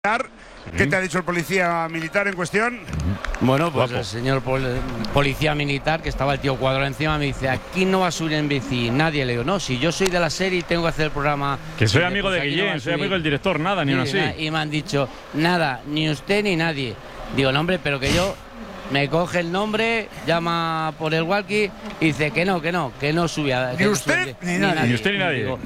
¿Qué te ha dicho el policía militar en cuestión? Bueno, pues el señor policía militar, que estaba el tío Cuadro encima, me dice: aquí no va a subir en bici nadie. Le digo: no, si yo soy de la serie y tengo que hacer el programa. Que soy amigo de Guillén, soy amigo del director, nada, ni uno así. Y me han dicho: nada, ni usted ni nadie. Digo: no, hombre, pero que yo. Me coge el nombre, llama por el walkie y dice que no subía. ¿Ni usted ni nadie? Ni usted ni nadie. Digo,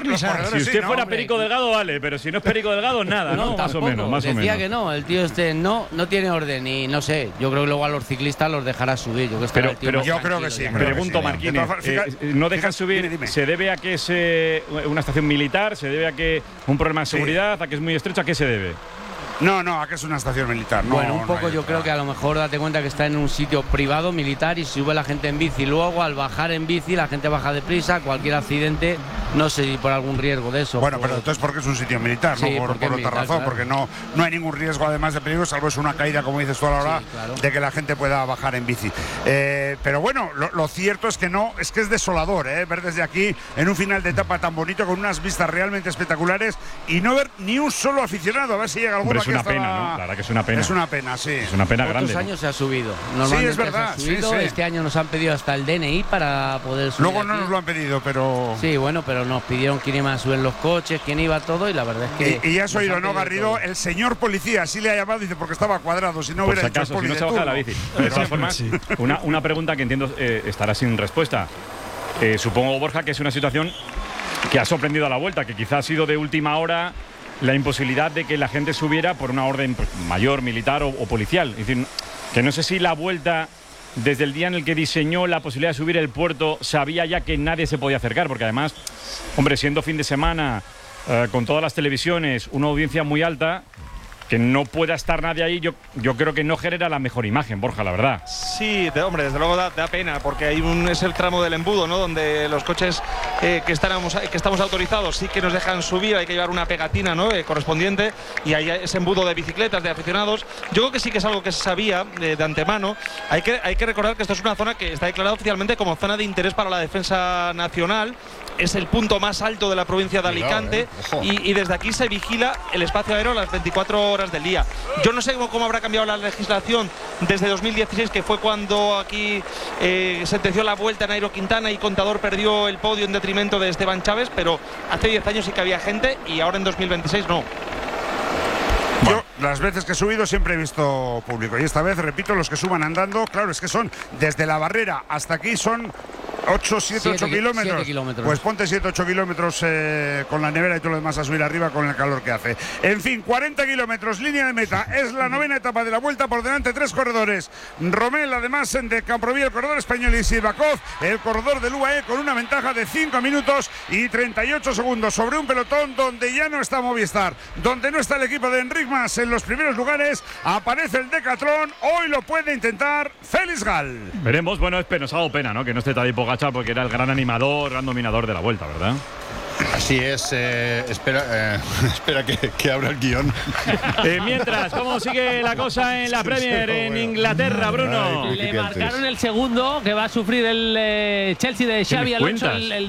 si usted fuera Perico Delgado, vale, pero si no es Perico Delgado, nada, ¿no? Más o menos. Decía que no, el tío no tiene orden y no sé. Yo creo que luego a los ciclistas los dejará subir. Pero yo creo que sí. Pregunto, Marquínez, ¿no dejan subir? Dime. ¿Se debe a que es una estación militar? ¿Se debe a que un problema de seguridad? ¿A que es muy estrecho? ¿A qué se debe? No, aquí es una estación militar. Bueno, un poco yo creo que a lo mejor date cuenta que está en un sitio privado, militar, y sube la gente en bici. Luego, al bajar en bici, la gente baja deprisa, cualquier accidente, no sé si por algún riesgo de eso. Bueno, pero entonces porque es un sitio militar, sí, no por otra militar, razón, claro. Porque no hay ningún riesgo además de peligro, salvo es una caída, como dices tú a la hora, claro, de que la gente pueda bajar en bici. Pero bueno, lo cierto es que es desolador, ver desde aquí, en un final de etapa tan bonito, con unas vistas realmente espectaculares, y no ver ni un solo aficionado. A ver si llega alguno. Es una pena, ¿no? La verdad que es una pena. Es una pena, sí. Es una pena grande. Otros años se ha subido. Sí, es verdad. Sí. Este año nos han pedido hasta el DNI para poder subir. Luego no nos lo han pedido, pero. Sí, bueno, pero nos pidieron quién iba a subir los coches, quién iba todo, y la verdad es que. Y ya has oído, ¿no, Garrido? Todo. El señor policía, así le ha llamado, dice, porque estaba cuadrado, si no hubiera hecho. Si no se baja la bici. De todas formas, una pregunta que entiendo estará sin respuesta. Supongo, Borja, que es una situación que ha sorprendido a la vuelta, que quizás ha sido de última hora la imposibilidad de que la gente subiera por una orden mayor, militar o policial. Es decir, que no sé si la vuelta, desde el día en el que diseñó la posibilidad de subir el puerto, sabía ya que nadie se podía acercar, porque además, hombre, siendo fin de semana, con todas las televisiones, una audiencia muy alta, que no pueda estar nadie ahí, yo creo que no genera la mejor imagen, Borja, la verdad. Sí, hombre, desde luego da pena, porque es el tramo del embudo, ¿no? Donde los coches que estamos autorizados sí que nos dejan subir, hay que llevar una pegatina, ¿no? Correspondiente, y hay ese embudo de bicicletas, de aficionados. Yo creo que sí que es algo que se sabía de antemano. Hay que recordar que esto es una zona que está declarada oficialmente como zona de interés para la defensa nacional. Es el punto más alto de la provincia de Alicante, y desde aquí se vigila el espacio aéreo las 24 horas del día. Yo no sé cómo habrá cambiado la legislación desde 2016, que fue cuando aquí sentenció la vuelta Nairo Quintana y Contador perdió el podio en detrimento de Esteban Chávez, pero hace 10 años sí que había gente y ahora en 2026 no. Yo, las veces que he subido, siempre he visto público. Y esta vez, repito, los que suban andando, claro, es que son desde la barrera hasta aquí, son 8 kilómetros. 7 kilómetros. Pues ponte 7-8 kilómetros con la nevera y todo lo demás a subir arriba con el calor que hace. En fin, 40 kilómetros, línea de meta. Es la 9ª etapa de la vuelta. Por delante 3 corredores. Romel, además, de Camproví, el corredor español, y Silvakov, el corredor del UAE, con una ventaja de 5 minutos y 38 segundos sobre un pelotón donde ya no está Movistar, donde no está el equipo de Enric Mas en los primeros lugares. Aparece el Decathlon. Hoy lo puede intentar Félix Gal. Veremos. Bueno, nos ha dado pena, ¿no?, que no esté Tadej Pogačar, porque era el gran animador, gran dominador de la vuelta, ¿verdad? Así es. Espera que abra el guión. Mientras, ¿cómo sigue la cosa en la Premier en Inglaterra, Bruno? Le marcaron el segundo, que va a sufrir el Chelsea de Xavi Alonso. El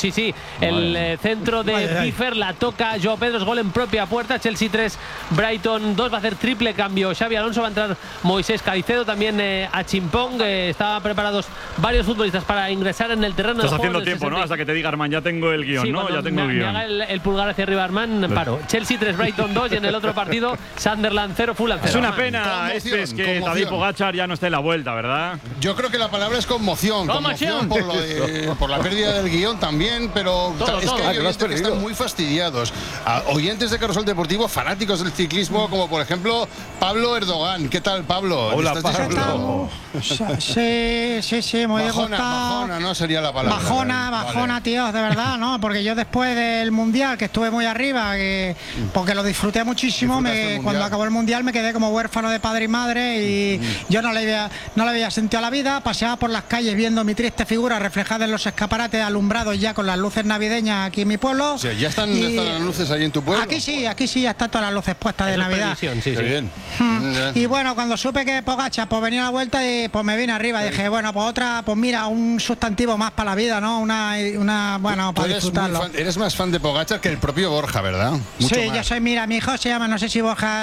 centro de Piffer, la toca Joao Pedro, gol en propia puerta. Chelsea 3, Brighton 2, va a hacer triple cambio Xavi Alonso, va a entrar Moisés Caicedo, también a Chimpong. Estaban preparados varios futbolistas para ingresar en el terreno. Estás haciendo tiempo, ¿no? Hasta que te diga Armán, ya tengo el guión, sí, ¿no? Ya tengo el me guión. haga el pulgar hacia arriba, Armán, paro. Chelsea 3, Brighton 2, y en el otro partido Sunderland 0, Fulham 0. Es una pena, es que Tadej Pogačar ya no esté en la vuelta, ¿verdad? Yo creo que la palabra es conmoción. Conmoción por la pérdida del guión también, pero es que hay oyentes que están muy fastidiados. Oyentes de Carrusel Deportivo, fanáticos del ciclismo, como por ejemplo Pablo Erdogan. ¿Qué tal, Pablo? Hola, Pablo. Sí, muy bajona, no sería la palabra. Bajona, tío, de verdad, ¿no? Porque yo después del Mundial, que estuve muy arriba, porque lo disfruté muchísimo, cuando acabó el Mundial me quedé como huérfano de padre y madre, y yo no le había sentido a la vida. Paseaba por las calles viendo mi triste figura reflejada en los escaparates alumbrados ya con las luces navideñas aquí en mi pueblo. O sea, ¿ya están las luces allí en tu pueblo? Aquí sí, ya están todas las luces puestas de Navidad. Sí. Bien. Y bueno, cuando supe que Pogačar pues venía a la vuelta, y pues me vine arriba y dije, bueno, pues otra, pues mira, un sustantivo más para la vida, ¿no? Bueno, para disfrutarlo. Eres eres más fan de Pogačar que el propio Borja, ¿verdad? Mucho más. Yo soy, mira, mi hijo se llama, no sé si Borja